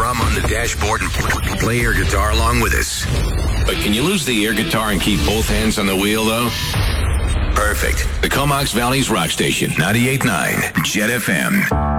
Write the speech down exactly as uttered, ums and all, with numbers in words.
drum on the dashboard and play air guitar along with us. But can you lose the air guitar and keep both hands on the wheel, though? Perfect. The Comox Valley's rock station, ninety-eight point nine Jet F M.